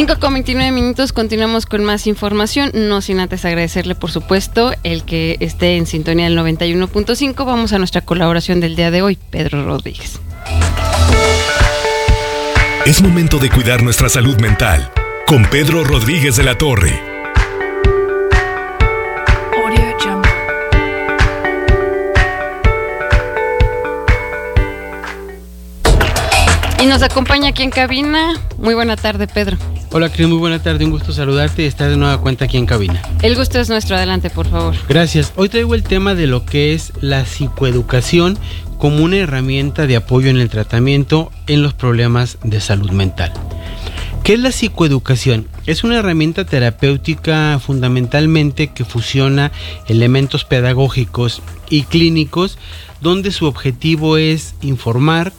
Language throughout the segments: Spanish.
5:29, continuamos con más información, no sin antes agradecerle, por supuesto, el que esté en sintonía del 91.5. Vamos a nuestra colaboración del día de hoy, Pedro Rodríguez. Es momento de cuidar nuestra salud mental con Pedro Rodríguez de la Torre. Y nos acompaña aquí en cabina. Muy buena tarde, Pedro. Hola, Cris, muy buena tarde, un gusto saludarte y estar de nueva cuenta aquí en cabina. El gusto es nuestro, adelante, por favor. Gracias. Hoy traigo el tema de lo que es la psicoeducación como una herramienta de apoyo en el tratamiento en los problemas de salud mental. ¿Qué es la psicoeducación? Es una herramienta terapéutica fundamentalmente que fusiona elementos pedagógicos y clínicos, donde su objetivo es informar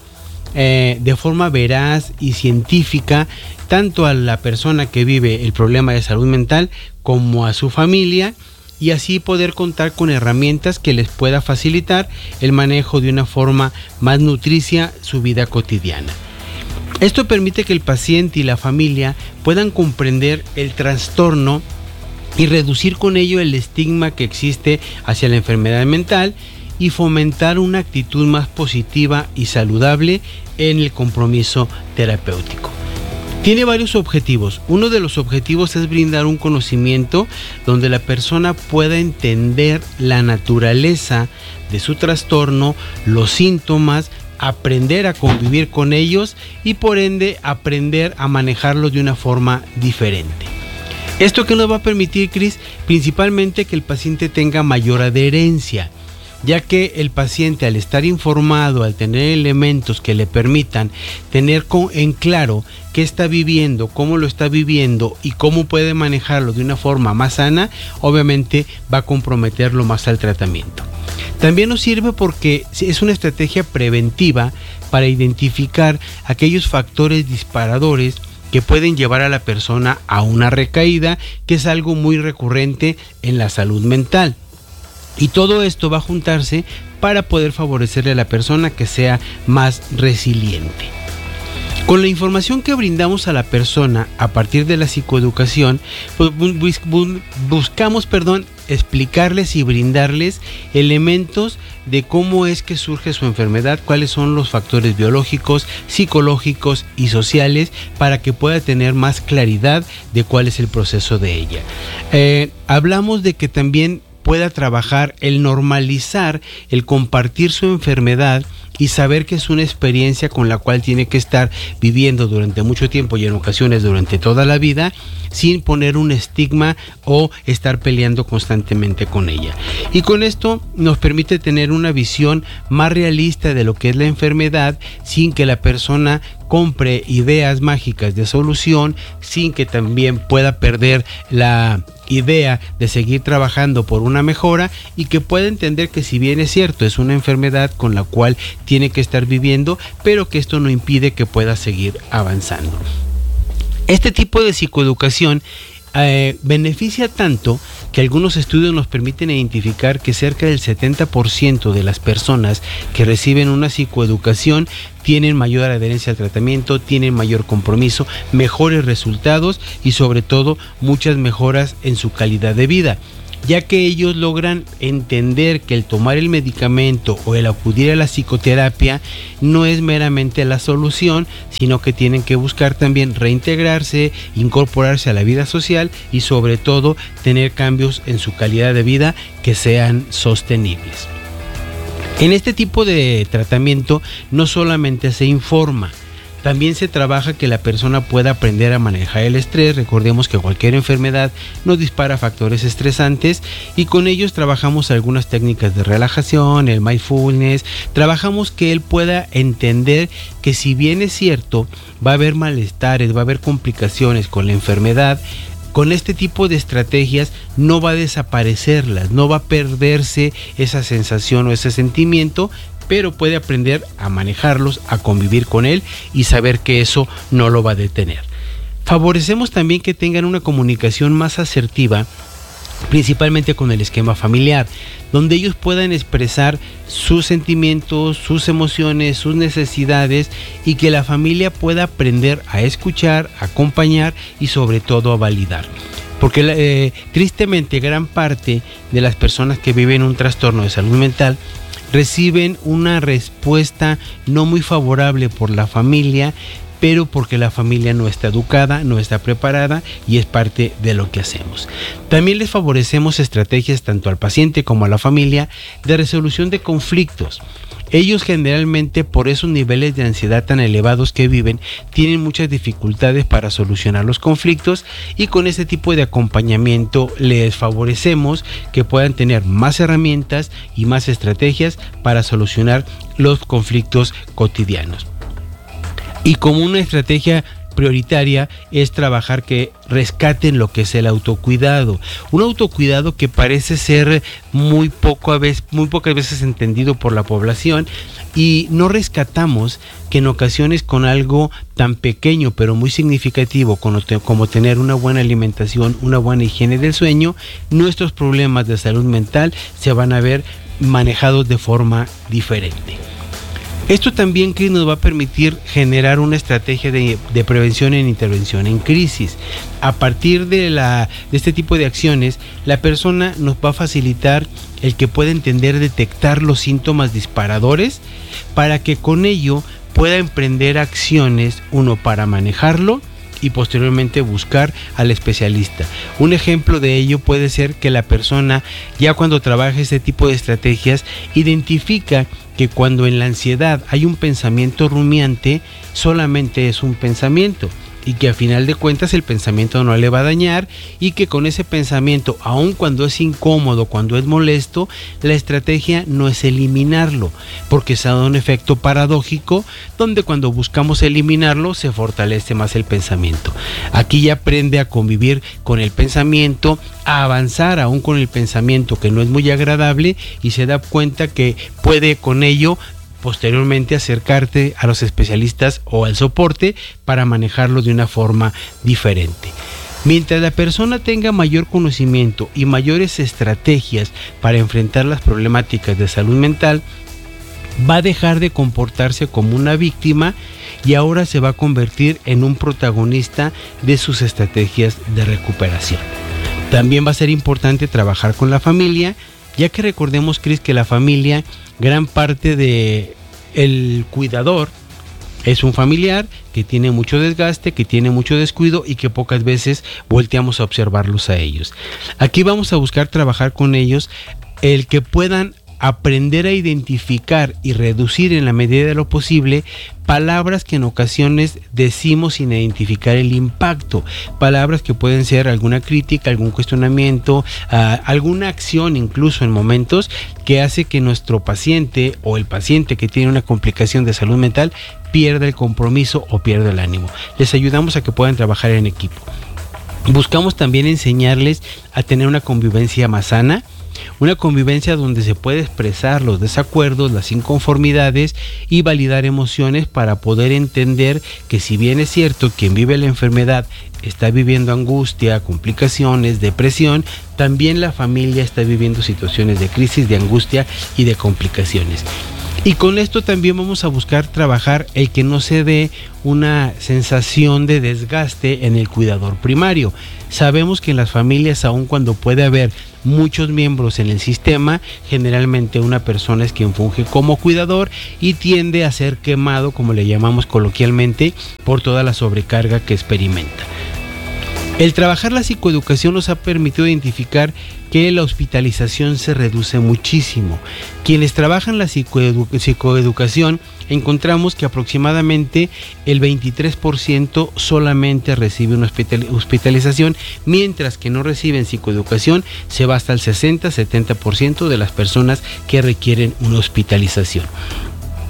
de forma veraz y científica tanto a la persona que vive el problema de salud mental como a su familia, y así poder contar con herramientas que les pueda facilitar el manejo de una forma más nutricia su vida cotidiana. Esto permite que el paciente y la familia puedan comprender el trastorno y reducir con ello el estigma que existe hacia la enfermedad mental y fomentar una actitud más positiva y saludable en el compromiso terapéutico. Tiene varios objetivos. Uno de los objetivos es brindar un conocimiento donde la persona pueda entender la naturaleza de su trastorno, los síntomas, aprender a convivir con ellos y por ende aprender a manejarlos de una forma diferente. ¿Esto qué nos va a permitir, Cris? Principalmente que el paciente tenga mayor adherencia, ya que el paciente, al estar informado, al tener elementos que le permitan tener en claro qué está viviendo, cómo lo está viviendo y cómo puede manejarlo de una forma más sana, obviamente va a comprometerlo más al tratamiento. También nos sirve porque es una estrategia preventiva para identificar aquellos factores disparadores que pueden llevar a la persona a una recaída, que es algo muy recurrente en la salud mental. Y todo esto va a juntarse para poder favorecerle a la persona que sea más resiliente. Con la información que brindamos a la persona a partir de la psicoeducación, pues buscamos explicarles y brindarles elementos de cómo es que surge su enfermedad, cuáles son los factores biológicos, psicológicos y sociales, para que pueda tener más claridad de cuál es el proceso de ella. Hablamos de que también pueda trabajar el normalizar, el compartir su enfermedad y saber que es una experiencia con la cual tiene que estar viviendo durante mucho tiempo y en ocasiones durante toda la vida, sin poner un estigma o estar peleando constantemente con ella. Y con esto nos permite tener una visión más realista de lo que es la enfermedad, sin que la persona compre ideas mágicas de solución, sin que también pueda perder la idea de seguir trabajando por una mejora, y que pueda entender que, si bien es cierto, es una enfermedad con la cual tiene que estar viviendo, pero que esto no impide que pueda seguir avanzando. Este tipo de psicoeducación beneficia tanto que algunos estudios nos permiten identificar que cerca del 70% de las personas que reciben una psicoeducación tienen mayor adherencia al tratamiento, tienen mayor compromiso, mejores resultados y sobre todo muchas mejoras en su calidad de vida, ya que ellos logran entender que el tomar el medicamento o el acudir a la psicoterapia no es meramente la solución, sino que tienen que buscar también reintegrarse, incorporarse a la vida social y sobre todo tener cambios en su calidad de vida que sean sostenibles. En este tipo de tratamiento no solamente se informa, también se trabaja que la persona pueda aprender a manejar el estrés. Recordemos que cualquier enfermedad nos dispara factores estresantes y con ellos trabajamos algunas técnicas de relajación, el mindfulness. Trabajamos que él pueda entender que, si bien es cierto, va a haber malestares, va a haber complicaciones con la enfermedad, con este tipo de estrategias no va a desaparecerlas, no va a perderse esa sensación o ese sentimiento, pero puede aprender a manejarlos, a convivir con él y saber que eso no lo va a detener. Favorecemos también que tengan una comunicación más asertiva, principalmente con el esquema familiar, donde ellos puedan expresar sus sentimientos, sus emociones, sus necesidades, y que la familia pueda aprender a escuchar, a acompañar y sobre todo a validar. Porque tristemente gran parte de las personas que viven un trastorno de salud mental reciben una respuesta no muy favorable por la familia, pero porque la familia no está educada, no está preparada, y es parte de lo que hacemos. También les favorecemos estrategias tanto al paciente como a la familia de resolución de conflictos. Ellos generalmente, por esos niveles de ansiedad tan elevados que viven, tienen muchas dificultades para solucionar los conflictos, y con este tipo de acompañamiento les favorecemos que puedan tener más herramientas y más estrategias para solucionar los conflictos cotidianos. Y como una estrategia prioritaria es trabajar que rescaten lo que es el autocuidado. Un autocuidado que parece ser muy pocas veces entendido por la población, y no rescatamos que en ocasiones con algo tan pequeño pero muy significativo como tener una buena alimentación, una buena higiene del sueño, nuestros problemas de salud mental se van a ver manejados de forma diferente. Esto también que nos va a permitir generar una estrategia de prevención en intervención en crisis. A partir de este tipo de acciones, la persona nos va a facilitar el que pueda entender, detectar los síntomas disparadores, para que con ello pueda emprender acciones, uno, para manejarlo y posteriormente buscar al especialista. Un ejemplo de ello puede ser que la persona, ya cuando trabaja este tipo de estrategias, identifica que cuando en la ansiedad hay un pensamiento rumiante, solamente es un pensamiento, y que a final de cuentas el pensamiento no le va a dañar, y que con ese pensamiento, aun cuando es incómodo, cuando es molesto, la estrategia no es eliminarlo, porque se da un efecto paradójico donde cuando buscamos eliminarlo se fortalece más el pensamiento. Aquí ya aprende a convivir con el pensamiento, a avanzar aún con el pensamiento que no es muy agradable, y se da cuenta que puede con ello posteriormente acercarte a los especialistas o al soporte para manejarlo de una forma diferente. Mientras la persona tenga mayor conocimiento y mayores estrategias para enfrentar las problemáticas de salud mental, va a dejar de comportarse como una víctima y ahora se va a convertir en un protagonista de sus estrategias de recuperación. También va a ser importante trabajar con la familia, ya que recordemos, Cris, que la familia, gran parte de el cuidador es un familiar que tiene mucho desgaste, que tiene mucho descuido y que pocas veces volteamos a observarlos a ellos. Aquí vamos a buscar trabajar con ellos el que puedan aprender a identificar y reducir en la medida de lo posible palabras que en ocasiones decimos sin identificar el impacto, palabras que pueden ser alguna crítica, algún cuestionamiento, alguna acción incluso en momentos que hace que nuestro paciente o el paciente que tiene una complicación de salud mental pierda el compromiso o pierda el ánimo. Les ayudamos a que puedan trabajar en equipo. Buscamos también enseñarles a tener una convivencia más sana, una convivencia donde se puede expresar los desacuerdos, las inconformidades y validar emociones, para poder entender que si bien es cierto quien vive la enfermedad está viviendo angustia, complicaciones, depresión, también la familia está viviendo situaciones de crisis, de angustia y de complicaciones. Y con esto también vamos a buscar trabajar el que no se dé una sensación de desgaste en el cuidador primario. Sabemos que en las familias, aun cuando puede haber muchos miembros en el sistema, generalmente una persona es quien funge como cuidador y tiende a ser quemado, como le llamamos coloquialmente, por toda la sobrecarga que experimenta. El trabajar la psicoeducación nos ha permitido identificar que la hospitalización se reduce muchísimo. Quienes trabajan la psicoeducación, encontramos que aproximadamente el 23% solamente recibe una hospitalización, mientras que no reciben psicoeducación se va hasta el 60-70% de las personas que requieren una hospitalización.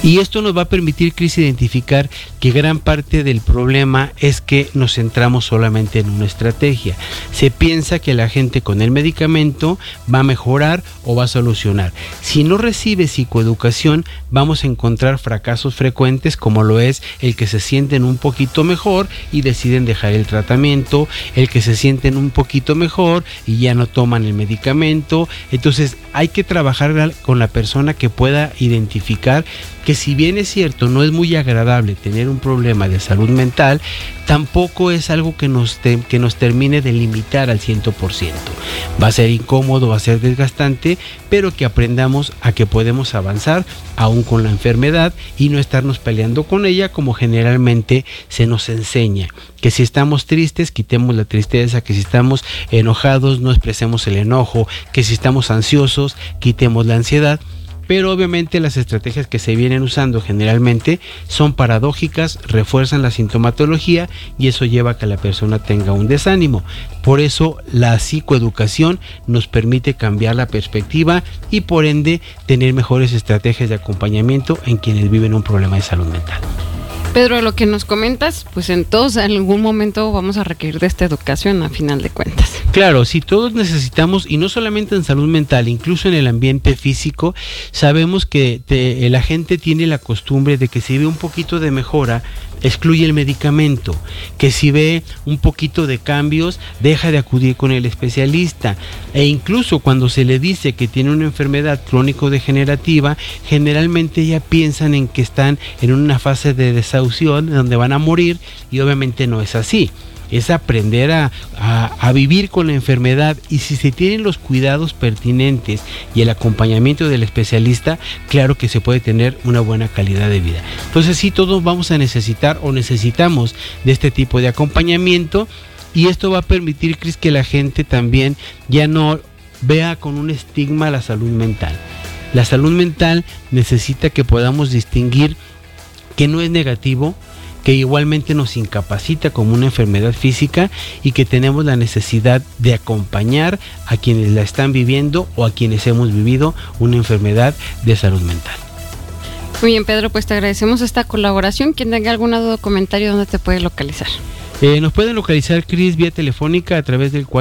Y esto nos va a permitir, Cris, identificar que gran parte del problema es que nos centramos solamente en una estrategia. Se piensa que la gente con el medicamento va a mejorar o va a solucionar. Si no recibe psicoeducación, vamos a encontrar fracasos frecuentes, como lo es el que se sienten un poquito mejor y deciden dejar el tratamiento, el que se sienten un poquito mejor y ya no toman el medicamento. Entonces hay que trabajar con la persona que pueda identificar que, si bien es cierto, no es muy agradable tener un problema de salud mental, tampoco es algo que nos termine de limitar al 100%. Va a ser incómodo, va a ser desgastante, pero que aprendamos a que podemos avanzar aún con la enfermedad y no estarnos peleando con ella, como generalmente se nos enseña. Que si estamos tristes, quitemos la tristeza, que si estamos enojados, no expresemos el enojo, que si estamos ansiosos, quitemos la ansiedad. Pero obviamente las estrategias que se vienen usando generalmente son paradójicas, refuerzan la sintomatología y eso lleva a que la persona tenga un desánimo. Por eso la psicoeducación nos permite cambiar la perspectiva y por ende tener mejores estrategias de acompañamiento en quienes viven un problema de salud mental. Pedro, lo que nos comentas, pues en todos en algún momento vamos a requerir de esta educación a final de cuentas. Claro, si todos necesitamos, y no solamente en salud mental, incluso en el ambiente físico, sabemos que la gente tiene la costumbre de que si ve un poquito de mejora, excluye el medicamento, que si ve un poquito de cambios, deja de acudir con el especialista, e incluso cuando se le dice que tiene una enfermedad crónico-degenerativa, generalmente ya piensan en que están en una fase de desahucio donde van a morir, y obviamente no es así. Es aprender a vivir con la enfermedad, y si se tienen los cuidados pertinentes y el acompañamiento del especialista, claro que se puede tener una buena calidad de vida. Entonces sí, todos vamos a necesitar o necesitamos de este tipo de acompañamiento, y esto va a permitir, Cris, que la gente también ya no vea con un estigma la salud mental. La salud mental necesita que podamos distinguir que no es negativo, que igualmente nos incapacita como una enfermedad física, y que tenemos la necesidad de acompañar a quienes la están viviendo o a quienes hemos vivido una enfermedad de salud mental. Muy bien, Pedro, pues te agradecemos esta colaboración. Quien tenga alguna duda o comentario, ¿dónde te puede localizar? Nos pueden localizar, Cris, vía telefónica a través del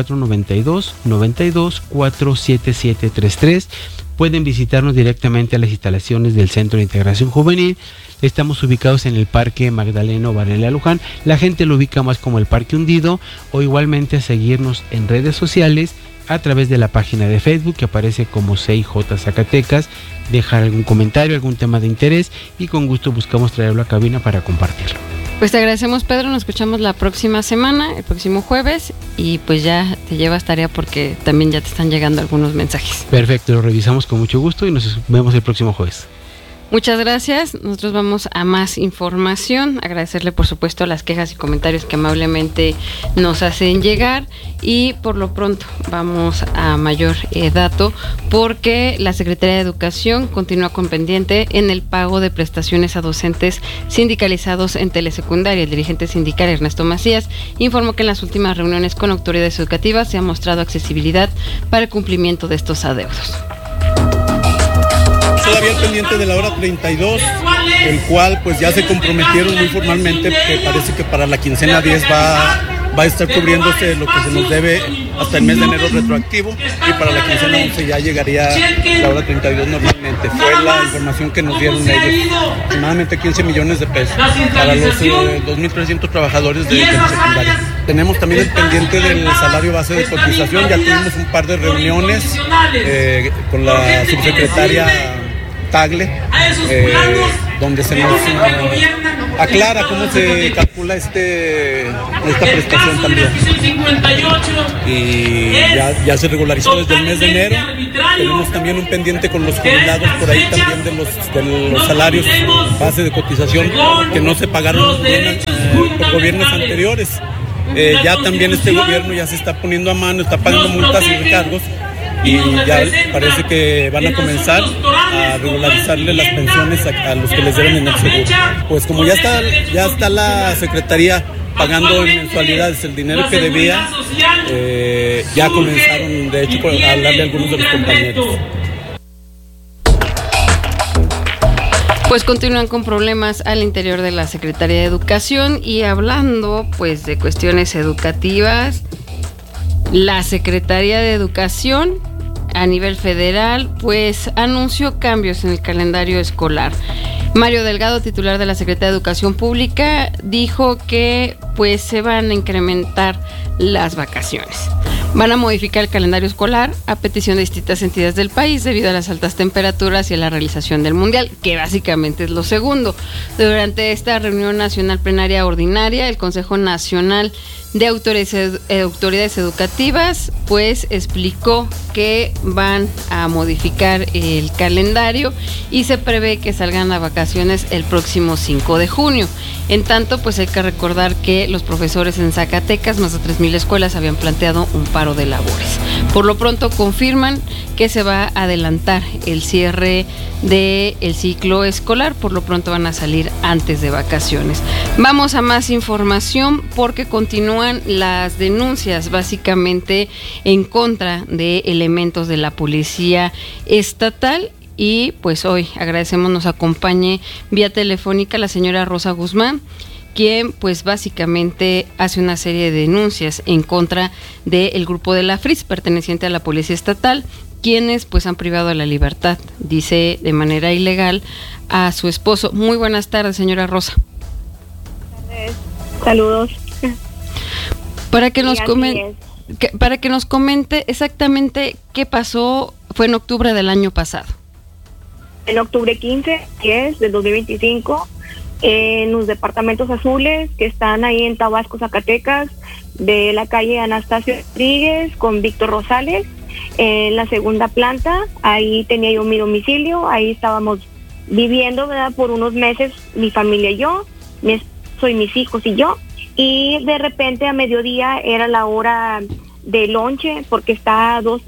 492-92-47733. Pueden visitarnos directamente a las instalaciones del Centro de Integración Juvenil. Estamos ubicados en el Parque Magdaleno Varela Luján. La gente lo ubica más como el Parque Hundido, o igualmente a seguirnos en redes sociales a través de la página de Facebook, que aparece como CIJ Zacatecas. Dejar algún comentario, algún tema de interés, y con gusto buscamos traerlo a cabina para compartirlo. Pues te agradecemos, Pedro, nos escuchamos la próxima semana, el próximo jueves, y pues ya te llevas tarea porque también ya te están llegando algunos mensajes. Perfecto, lo revisamos con mucho gusto y nos vemos el próximo jueves. Muchas gracias, nosotros vamos a más información, agradecerle por supuesto las quejas y comentarios que amablemente nos hacen llegar, y por lo pronto vamos a mayor dato, porque la Secretaría de Educación continúa con pendiente en el pago de prestaciones a docentes sindicalizados en telesecundaria. El dirigente sindical Ernesto Macías informó que en las últimas reuniones con autoridades educativas se ha mostrado accesibilidad para el cumplimiento de estos adeudos. Todavía pendiente de la hora 32, el cual pues ya se comprometieron muy formalmente, que parece que para la quincena 10 va a estar cubriéndose lo que se nos debe hasta el mes de enero retroactivo, y para la quincena 11 ya llegaría la hora 32 normalmente. Fue la información que nos dieron ellos, aproximadamente 15 millones de pesos para los 2.300 trabajadores de secundaria. Tenemos también el pendiente del salario base de cotización. Ya tuvimos un par de reuniones con la subsecretaria Tagle, donde se nos aclara cómo se calcula esta prestación también. Y ya se regularizó desde el mes de enero. Tenemos también un pendiente con los jubilados por ahí también de los salarios base de cotización que no se pagaron por gobiernos anteriores. Ya también este gobierno ya se está poniendo a mano, está pagando multas y recargos, y ya parece que van a comenzar a regularizarle las pensiones a los que les deben en el seguro. Pues como ya está la Secretaría pagando en mensualidades el dinero que debía, ya comenzaron de hecho a hablarle a algunos de los compañeros. Pues continúan con problemas al interior de la Secretaría de Educación y hablando pues de cuestiones educativas, la Secretaría de Educación a nivel federal pues anunció cambios en el calendario escolar. Mario Delgado, titular de la Secretaría de Educación Pública, dijo que pues se van a incrementar las vacaciones. Van a modificar el calendario escolar a petición de distintas entidades del país debido a las altas temperaturas y a la realización del Mundial, que básicamente es lo segundo. Durante esta reunión nacional plenaria ordinaria, el Consejo Nacional de Autoridades Educativas pues explicó que van a modificar el calendario y se prevé que salgan a vacaciones el próximo 5 de junio. En tanto, pues hay que recordar que los profesores en Zacatecas, más de 3,000 escuelas, habían planteado un paro de labores. Por lo pronto confirman que se va a adelantar el cierre del ciclo escolar, por lo pronto van a salir antes de vacaciones. Vamos a más información porque continúan las denuncias básicamente en contra de elementos de la Policía Estatal. Y pues hoy agradecemos nos acompañe vía telefónica la señora Rosa Guzmán, quien pues básicamente hace una serie de denuncias en contra del grupo de la FRIS, perteneciente a la Policía Estatal, quienes pues han privado de la libertad, dice de manera ilegal, a su esposo. Muy buenas tardes, señora Rosa. Buenas tardes. Saludos. Para que nos comente exactamente qué pasó, fue en octubre del año pasado. En octubre 15, 10 del 2025, en los departamentos azules que están ahí en Tabasco, Zacatecas, de la calle Anastasio Rodríguez con Víctor Rosales, en la segunda planta, ahí tenía yo mi domicilio, ahí estábamos viviendo, ¿verdad? Por unos meses, mi familia y yo, mi esposo y mis hijos y yo, y de repente a mediodía era la hora de lonche, porque está a dos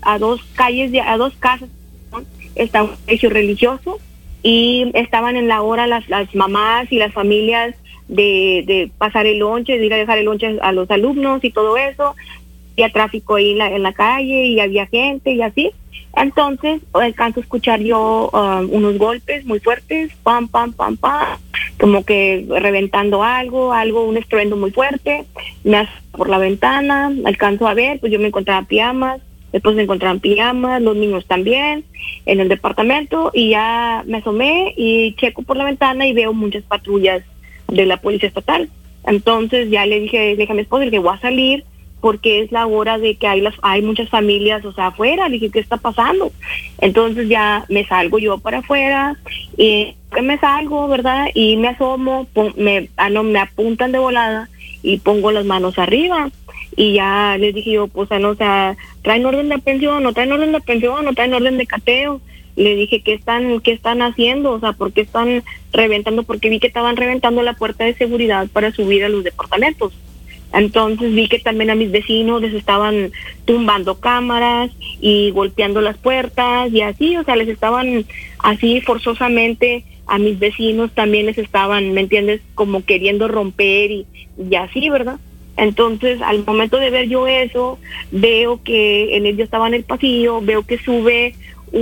casas, está un colegio religioso, y estaban en la hora las mamás y las familias de pasar el lonche, de ir a dejar el lonche a los alumnos y todo eso. Había tráfico ahí en la calle y había gente y así. Entonces alcanzo a escuchar yo unos golpes muy fuertes, pam, pam, pam, pam, como que reventando algo, un estruendo muy fuerte. Me asomo por la ventana, alcanzo a ver, pues yo me encontraba pijamas. Después se encontraban pijamas, los niños también, en el departamento, y ya me asomé y checo por la ventana y veo muchas patrullas de la Policía Estatal. Entonces ya le dije a mi esposo que voy a salir porque es la hora de que hay muchas familias, o sea, afuera. Le dije, ¿qué está pasando? Entonces ya me salgo yo para afuera, y me salgo, ¿verdad? Y me asomo, me apuntan de volada y pongo las manos arriba. Y ya les dije yo, pues, o sea, traen orden de aprehensión, no traen orden de aprehensión, no traen orden de cateo. Le dije, ¿qué están haciendo? O sea, ¿por qué están reventando? Porque vi que estaban reventando la puerta de seguridad para subir a los departamentos. Entonces vi que también a mis vecinos les estaban tumbando cámaras y golpeando las puertas y así, o sea, les estaban así forzosamente, a mis vecinos también les estaban, ¿me entiendes? Como queriendo romper y así, ¿verdad? Entonces, al momento de ver yo eso, veo que yo estaba en el pasillo, veo que sube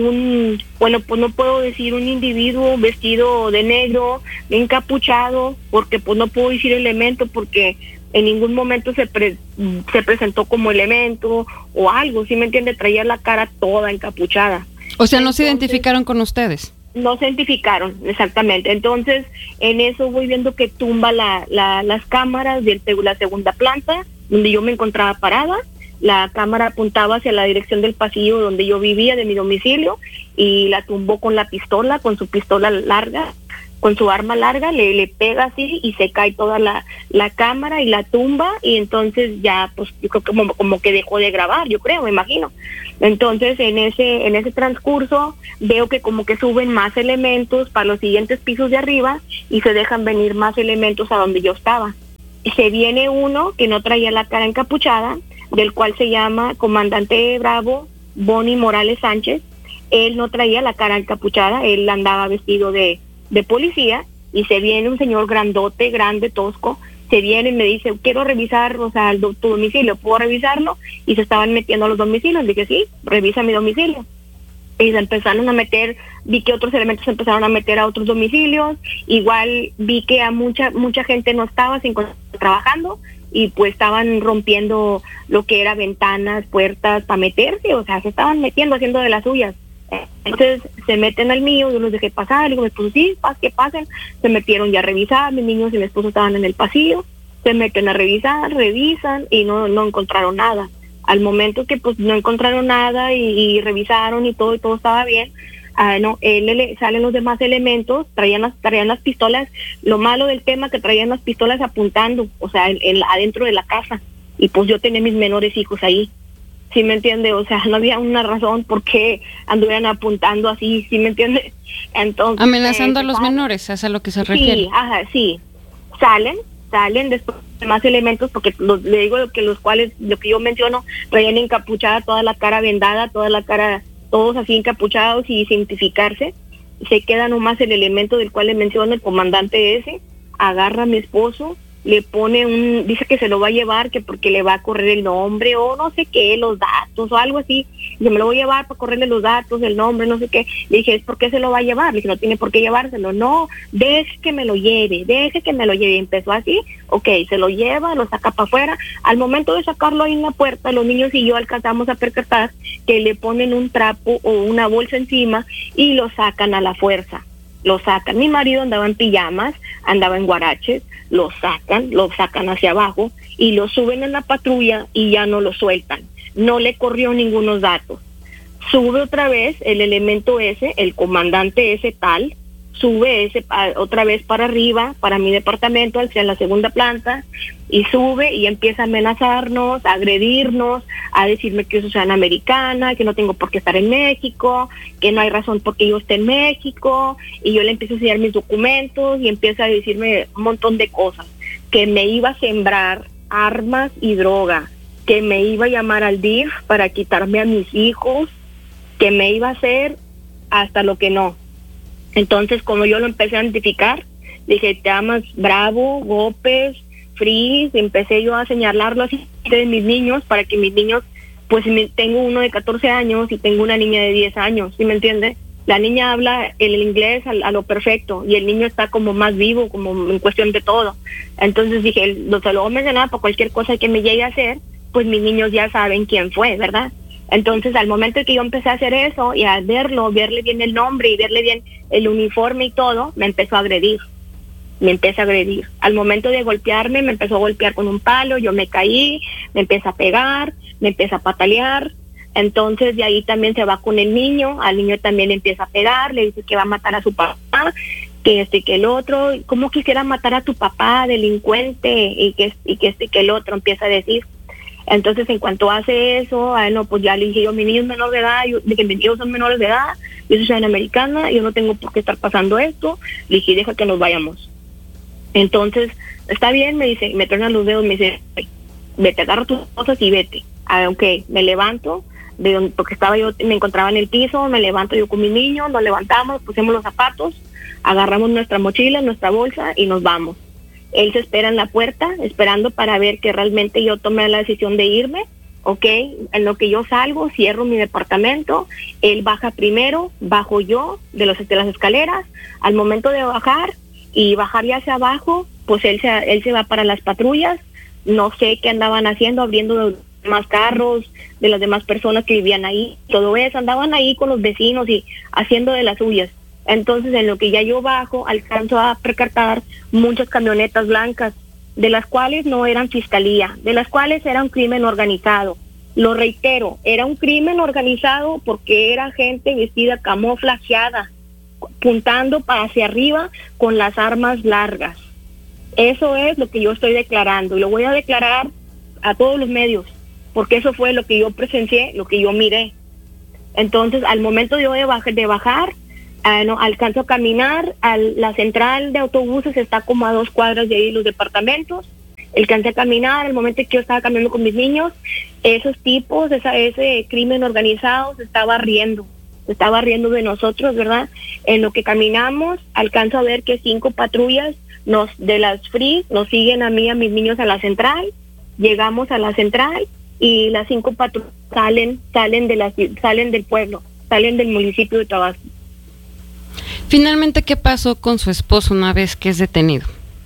pues no puedo decir un individuo vestido de negro, encapuchado, porque pues no puedo decir elemento, porque en ningún momento se presentó como elemento o algo, ¿sí me entiende? Traía la cara toda encapuchada. O sea, ¿no se identificaron con ustedes? No se identificaron, exactamente. Entonces, en eso voy viendo que tumba las cámaras de la segunda planta, donde yo me encontraba parada. La cámara apuntaba hacia la dirección del pasillo donde yo vivía, de mi domicilio, y la tumbó con su pistola larga, con su arma larga, le pega así y se cae toda la cámara y la tumba, y entonces ya, pues, yo creo que como que dejó de grabar, yo creo, me imagino. Entonces, en ese transcurso, veo que como que suben más elementos para los siguientes pisos de arriba y se dejan venir más elementos a donde yo estaba. Se viene uno que no traía la cara encapuchada, del cual se llama Comandante Bravo Boni Morales Sánchez. Él no traía la cara encapuchada, él andaba vestido de policía, y se viene un señor grandote, grande, tosco, se viene y me dice, quiero revisar, o sea, tu domicilio, ¿puedo revisarlo? Y se estaban metiendo a los domicilios. Le dije, sí, revisa mi domicilio. y se empezaron a meter, vi que otros elementos se empezaron a meter a otros domicilios, igual vi que a mucha gente no estaba trabajando, y pues estaban rompiendo lo que era ventanas, puertas para meterse, o sea, se estaban metiendo, haciendo de las suyas. Entonces se meten al mío, yo los dejé pasar, le digo, pues sí, que pasen. Se metieron ya a revisar, mis niños y mi esposo estaban en el pasillo, se meten a revisar, revisan y no encontraron nada. Al momento que pues no encontraron nada y revisaron y todo estaba bien, salen los demás elementos, traían las pistolas. Lo malo del tema que traían las pistolas apuntando, o sea, adentro de la casa, y pues yo tenía mis menores hijos ahí. ¿Sí me entiende? O sea, no había una razón por qué anduvieran apuntando así, ¿sí me entiende? Entonces, amenazando a los menores, ¿es a lo que se refiere? Sí. Salen después más elementos, porque le digo lo que yo menciono, traían encapuchada toda la cara, vendada, toda la cara, todos así encapuchados y sin identificarse. Se queda nomás el elemento del cual le menciono, el comandante ese, agarra a mi esposo, le pone dice que se lo va a llevar, que porque le va a correr el nombre o no sé qué, los datos o algo así. Yo me lo voy a llevar para correrle los datos, el nombre, no sé qué. Le dije, ¿es por qué se lo va a llevar? Le dije, no tiene por qué llevárselo. No, deje que me lo lleve. Y empezó así, ok, se lo lleva, lo saca para afuera. Al momento de sacarlo ahí en la puerta, los niños y yo alcanzamos a percatar que le ponen un trapo o una bolsa encima y lo sacan a la fuerza. Lo sacan. Mi marido andaba en pijamas, andaba en guaraches, lo sacan hacia abajo y lo suben en la patrulla y ya no lo sueltan. No le corrió ningunos datos. Sube otra vez el elemento ese, el comandante ese tal, sube otra vez para arriba, para mi departamento, hacia la segunda planta, y sube y empieza a amenazarnos, a agredirnos, a decirme que yo soy ciudadana americana, que no tengo por qué estar en México, que no hay razón por qué yo esté en México, y yo le empiezo a enseñar mis documentos y empieza a decirme un montón de cosas, que me iba a sembrar armas y droga, que me iba a llamar al DIF para quitarme a mis hijos, que me iba a hacer hasta lo que no. Entonces, como yo lo empecé a identificar, dije, te llamas Bravo, Gópez, Freeze, empecé yo a señalarlo así de mis niños, para que mis niños, pues tengo uno de 14 años y tengo una niña de 10 años, ¿sí me entiende? La niña habla el inglés a lo perfecto y el niño está como más vivo, como en cuestión de todo. Entonces dije, se lo voy a mencionar para cualquier cosa que me llegue a hacer, pues mis niños ya saben quién fue, ¿verdad? Entonces, al momento que yo empecé a hacer eso y a verle bien el nombre y verle bien el uniforme y todo, me empezó a agredir. Al momento de golpearme, me empezó a golpear con un palo, yo me caí, me empieza a pegar, me empieza a patalear. Entonces, de ahí también se va con el niño, al niño también le empieza a pegar, le dice que va a matar a su papá, que que el otro, ¿cómo quisiera matar a tu papá, delincuente? Y que el otro empieza a decir. Entonces, en cuanto hace eso, pues ya le dije yo, mi niño es menor de edad, mis hijos son menores de edad, yo soy ciudadana americana, yo no tengo por qué estar pasando esto. Le dije, deja que nos vayamos. Entonces, está bien, me dice, me truenan los dedos, me dice, vete, agarra tus cosas y vete. Ok, me levanto, porque me encontraba en el piso, me levanto yo con mi niño, nos levantamos, pusimos los zapatos, agarramos nuestra mochila, nuestra bolsa y nos vamos. Él se espera en la puerta, esperando para ver que realmente yo tomé la decisión de irme, ¿ok? En lo que yo salgo, cierro mi departamento, él baja primero, bajo yo de las escaleras. Al momento de bajar y bajar ya hacia abajo, pues él se va para las patrullas. No sé qué andaban haciendo, abriendo los demás carros de las demás personas que vivían ahí, todo eso, andaban ahí con los vecinos y haciendo de las suyas. Entonces, en lo que ya yo bajo, alcanzo a percatar muchas camionetas blancas, de las cuales no eran fiscalía, de las cuales era un crimen organizado. Lo reitero, era un crimen organizado porque era gente vestida camuflajeada, apuntando hacia arriba con las armas largas. Eso es lo que yo estoy declarando y lo voy a declarar a todos los medios, porque eso fue lo que yo presencié, lo que yo miré. Entonces, al momento de bajar, alcanzo a caminar a la central de autobuses, está como a 2 cuadras de ahí los departamentos. Alcancé a caminar, al momento que yo estaba caminando con mis niños, esos tipos, ese crimen organizado se estaba riendo de nosotros, ¿verdad? En lo que caminamos, alcanzo a ver que 5 patrullas de las Free nos siguen a mí y a mis niños a la central. Llegamos a la central y las 5 patrullas salen del pueblo, salen del municipio de Tabasco. Finalmente, ¿qué pasó con su esposo una vez que es detenido?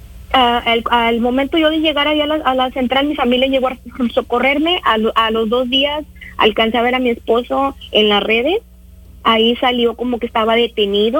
Al momento yo de llegar allá a la central, mi familia llegó a socorrerme. A los 2 días alcancé a ver a mi esposo en las redes. Ahí salió como que estaba detenido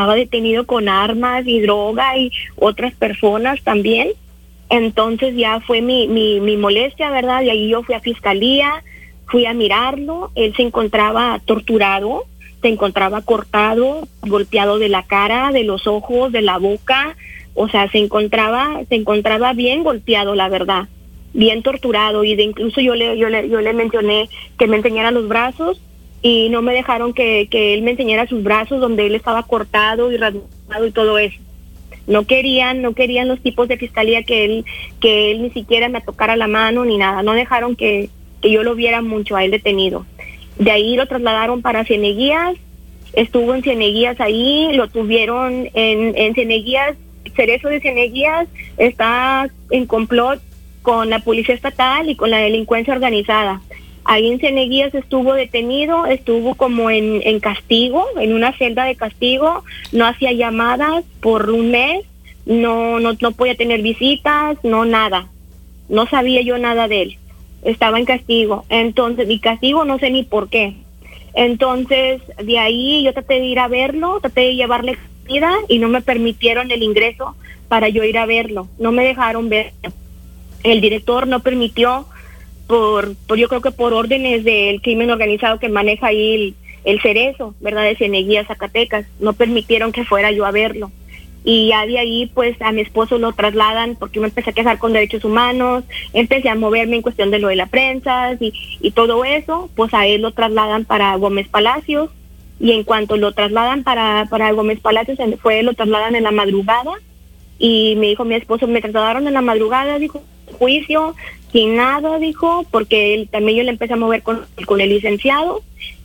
con armas y droga y otras personas también. Entonces ya fue mi molestia, ¿verdad? Y ahí yo fui a fiscalía, fui a mirarlo. Él se encontraba torturado, se encontraba cortado, golpeado de la cara, de los ojos, de la boca. O sea, se encontraba bien golpeado, la verdad, bien torturado. Y incluso yo le mencioné que me enseñara los brazos y no me dejaron que él me enseñara sus brazos donde él estaba cortado y rasguñado y todo eso. No querían los tipos de fiscalía que él ni siquiera me tocara la mano ni nada. No dejaron que yo lo viera mucho a él detenido. De ahí lo trasladaron para Cieneguías. Estuvo en Cieneguías ahí, lo tuvieron en Cieneguías. Cerezo de Cieneguías está en complot con la policía estatal y con la delincuencia organizada. Ahí en Cieneguías estuvo detenido, estuvo como en castigo, en una celda de castigo, no hacía llamadas por un mes, no podía tener visitas, no nada, no sabía yo nada de él, estaba en castigo. Entonces, mi castigo no sé ni por qué. Entonces, de ahí yo traté de ir a verlo, traté de llevarle comida y no me permitieron el ingreso para yo ir a verlo, no me dejaron verlo. El director no permitió por yo creo que por órdenes del crimen organizado que maneja ahí el Cerezo, ¿verdad? De Cieneguías, Zacatecas, no permitieron que fuera yo a verlo. Y ya de ahí, pues, a mi esposo lo trasladan, porque yo me empecé a quejar con derechos humanos, empecé a moverme en cuestión de lo de la prensa y todo eso, pues a él lo trasladan para Gómez Palacios, y en cuanto lo trasladan para Gómez Palacios, lo trasladan en la madrugada, y me dijo mi esposo, me trasladaron en la madrugada, dijo, juicio, sin nada, dijo, porque también yo le empecé a mover con el licenciado,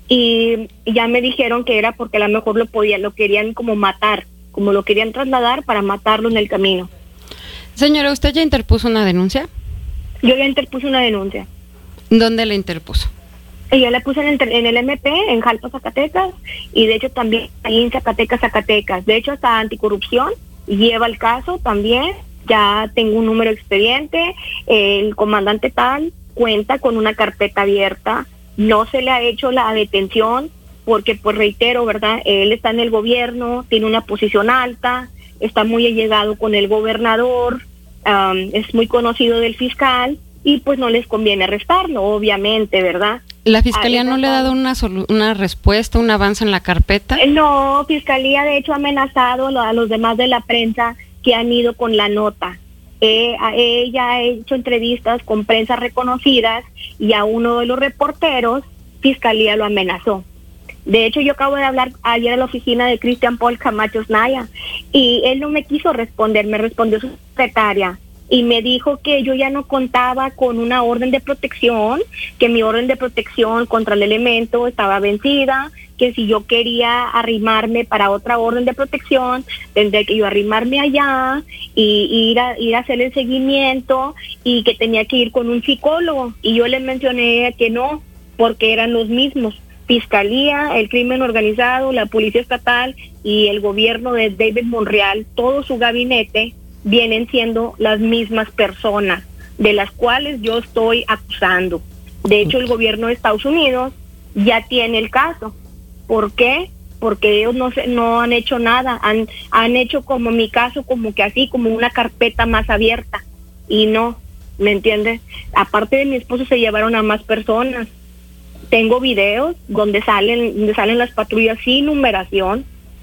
y ya me dijeron que era porque a lo mejor lo querían como matar, como lo querían trasladar para matarlo en el camino. Señora, ¿usted ya interpuso una denuncia? Yo ya interpuse una denuncia. ¿Dónde la interpuso? Y yo la puse en el MP, en Jalpa, Zacatecas, y de hecho también ahí en Zacatecas. De hecho, hasta Anticorrupción lleva el caso también. Ya tengo un número de expediente, el comandante tal cuenta con una carpeta abierta, no se le ha hecho la detención porque, pues reitero, ¿verdad? Él está en el gobierno, tiene una posición alta, está muy allegado con el gobernador, es muy conocido del fiscal y pues no les conviene arrestarlo, obviamente, ¿verdad? ¿La fiscalía no le ha dado una respuesta, un avance en la carpeta? No, fiscalía de hecho ha amenazado a los demás de la prensa que han ido con la nota. Ella ha hecho entrevistas con prensa reconocidas y a uno de los reporteros, fiscalía lo amenazó. De hecho, yo acabo de hablar ayer a la oficina de Cristian Paul Camacho Naya y él no me quiso responder, me respondió su secretaria y me dijo que yo ya no contaba con una orden de protección, que mi orden de protección contra el elemento estaba vencida, que si yo quería arrimarme para otra orden de protección, tendría que yo arrimarme allá y ir a hacer el seguimiento y que tenía que ir con un psicólogo. Y yo le mencioné que no, porque eran los mismos. Fiscalía, el crimen organizado, la policía estatal y el gobierno de David Monreal, todo su gabinete, vienen siendo las mismas personas de las cuales yo estoy acusando. De hecho, el gobierno de Estados Unidos ya tiene el caso. ¿Por qué? Porque ellos no han hecho nada, han hecho como mi caso, como que así, como una carpeta más abierta. Y no, ¿me entiendes? Aparte de mi esposo se llevaron a más personas. Tengo videos donde salen las patrullas sin numeración.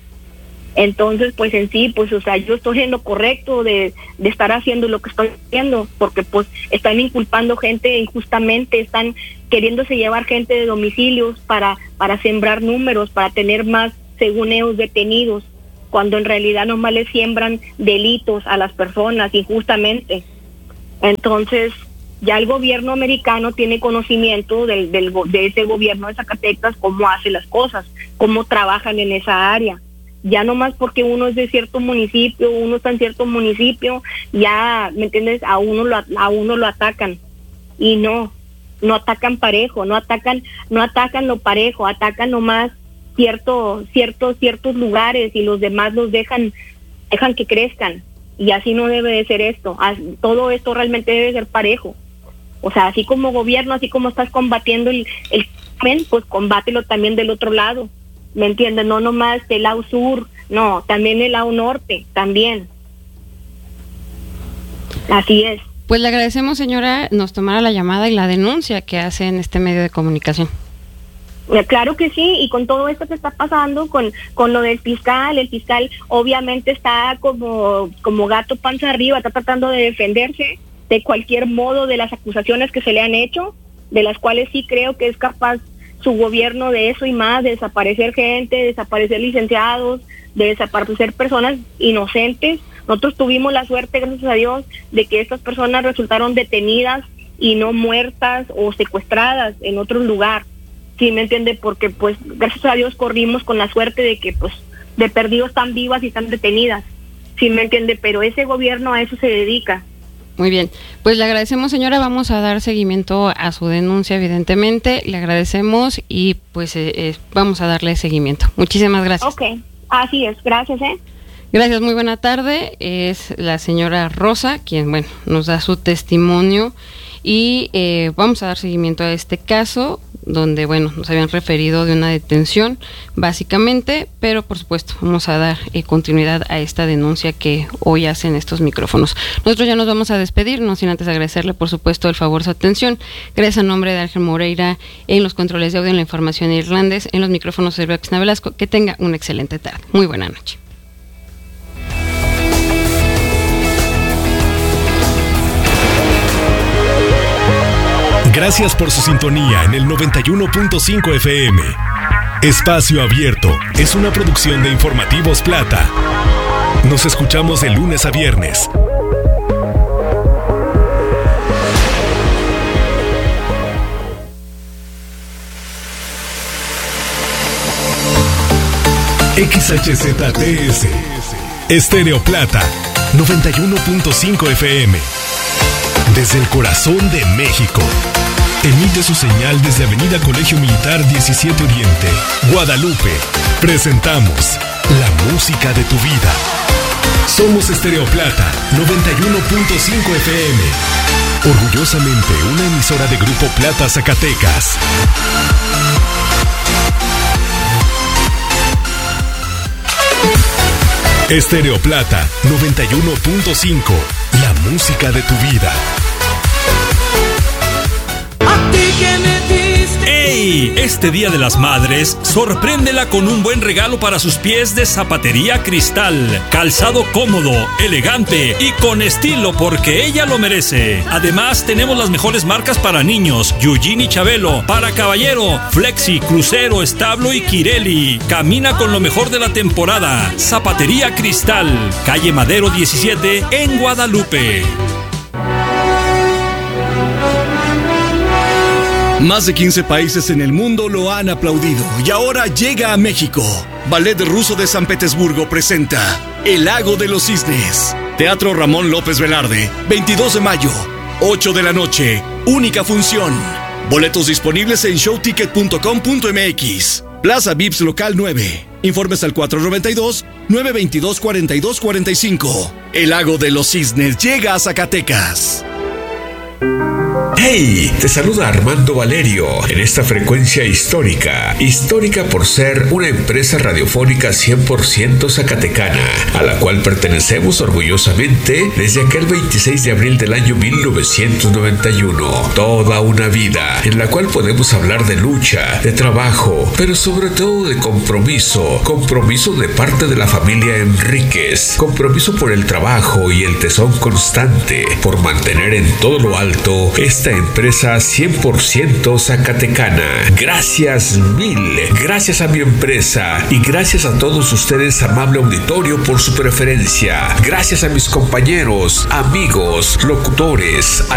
Entonces, pues en sí, pues, o sea, yo estoy en lo correcto de estar haciendo lo que estoy haciendo, porque pues están inculpando gente injustamente, están queriéndose llevar gente de domicilios para sembrar números, para tener más, según ellos, detenidos, cuando en realidad nomás le siembran delitos a las personas injustamente. Entonces, ya el gobierno americano tiene conocimiento de ese gobierno de Zacatecas, cómo hace las cosas, cómo trabajan en esa área. Ya nomás porque uno es de cierto municipio, uno está en cierto municipio, ya, ¿me entiendes? A uno lo atacan. Y no atacan parejo, no atacan lo parejo, atacan nomás ciertos lugares y los demás los dejan que crezcan, y así no debe de ser esto. Todo esto realmente debe ser parejo. O sea, así como gobierno, así como estás combatiendo el crimen, pues combátelo también del otro lado, ¿me entiendes? No nomás del lado sur, no, también el lado norte, también. Así es. Pues le agradecemos, señora, nos tomara la llamada y la denuncia que hace en este medio de comunicación. Claro que sí, y con todo esto que está pasando, con lo del fiscal, el fiscal obviamente está como gato panza arriba, está tratando de defenderse de cualquier modo de las acusaciones que se le han hecho, de las cuales sí creo que es capaz su gobierno de eso y más, de desaparecer gente, de desaparecer licenciados, de desaparecer personas inocentes. Nosotros tuvimos la suerte, gracias a Dios, de que estas personas resultaron detenidas y no muertas o secuestradas en otro lugar. Sí, ¿me entiende? Porque pues gracias a Dios corrimos con la suerte de que pues de perdido están vivas y están detenidas. Sí, ¿me entiende? Pero ese gobierno a eso se dedica. Muy bien, pues le agradecemos, señora, vamos a dar seguimiento a su denuncia, evidentemente, le agradecemos y pues vamos a darle seguimiento. Muchísimas gracias. Ok, así es, gracias. Gracias, muy buena tarde, es la señora Rosa quien, bueno, nos da su testimonio y vamos a dar seguimiento a este caso donde, bueno, nos habían referido de una detención, básicamente, pero por supuesto vamos a dar continuidad a esta denuncia que hoy hacen estos micrófonos. Nosotros ya nos vamos a despedir, no sin antes agradecerle, por supuesto, el favor, su atención. Gracias a nombre de Ángel Moreira en los controles de audio, en la información irlandés, en los micrófonos de Xna Velasco. Que tenga una excelente tarde. Muy buena noche. Gracias por su sintonía en el 91.5 FM. Espacio Abierto es una producción de Informativos Plata. Nos escuchamos de lunes a viernes. XHZTS Estéreo Plata 91.5 FM. Desde el corazón de México. Emite su señal desde Avenida Colegio Militar 17 Oriente, Guadalupe. Presentamos la música de tu vida. Somos Estéreo Plata 91.5 FM. Orgullosamente una emisora de Grupo Plata Zacatecas. Estéreo Plata 91.5. La música de tu vida. ¡Ey! Este Día de las Madres, sorpréndela con un buen regalo para sus pies de Zapatería Cristal. Calzado cómodo, elegante y con estilo porque ella lo merece. Además, tenemos las mejores marcas para niños: Eugene y Chabelo, para caballero, Flexi, Crucero, Establo y Kirelli. Camina con lo mejor de la temporada. Zapatería Cristal, calle Madero 17 en Guadalupe. Más de 15 países en el mundo lo han aplaudido y ahora llega a México. Ballet Ruso de San Petersburgo presenta El Lago de los Cisnes. Teatro Ramón López Velarde, 22 de mayo, 8 de la noche, única función. Boletos disponibles en showticket.com.mx. Plaza Vips Local 9. Informes al 492-922-4245. El Lago de los Cisnes llega a Zacatecas. ¡Hey! Te saluda Armando Valerio en esta frecuencia histórica. Histórica por ser una empresa radiofónica 100% zacatecana, a la cual pertenecemos orgullosamente desde aquel 26 de abril del año 1991. Toda una vida en la cual podemos hablar de lucha, de trabajo, pero sobre todo de compromiso. Compromiso de parte de la familia Enríquez. Compromiso por el trabajo y el tesón constante, por mantener en todo lo alto esta empresa 100% zacatecana. Gracias mil, gracias a mi empresa y gracias a todos ustedes, amable auditorio, por su preferencia. Gracias a mis compañeros, amigos, locutores,